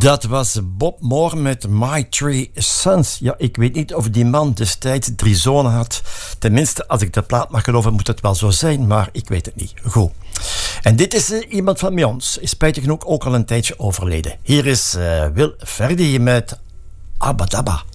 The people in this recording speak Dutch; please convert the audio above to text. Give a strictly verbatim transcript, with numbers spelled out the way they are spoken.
Dat was Bob Moore met My Three Sons. Ja, ik weet niet of die man destijds drie zonen had. Tenminste, als ik de plaat mag geloven, moet het wel zo zijn, maar ik weet het niet. Goed. En dit is uh, iemand van bij ons. Is spijtig genoeg ook al een tijdje overleden. Hier is uh, Wil Verdi met Abba Dabba.